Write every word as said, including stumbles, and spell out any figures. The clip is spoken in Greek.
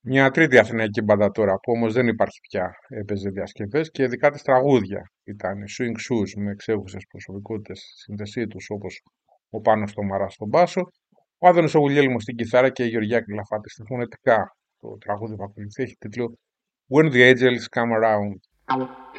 Μια τρίτη αθηναϊκή μπάντα τώρα που όμως δεν υπάρχει πια, έπαιζε διασκευές και ειδικά τις τραγούδια. Ήταν Swing Shoes με εξέχουσες προσωπικότητες στη σύνδεσή τους όπως ο Πάνος Τομαράς στον μπάσο, ο Άδωνης ο Γουλιέλμος στην κιθάρα και η Γεωργία Κλαφάτη στα φωνητικά. Το τραγούδι που ακολουθεί έχει τίτλο When the Angels Come Around.